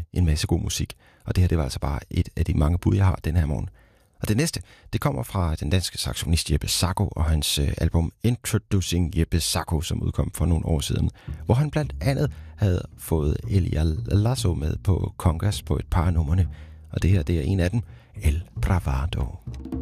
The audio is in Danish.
en masse god musik. Og det her, det var altså bare et af de mange bud, jeg har den her morgen. Og det næste, det kommer fra den danske saxofonist Jeppe Sacco og hans album Introducing Jeppe Sacco, som udkom for nogle år siden, hvor han blandt andet havde fået Elia Lasso med på congas på et par af numrene. Og det her, det er en af dem, El Bravado.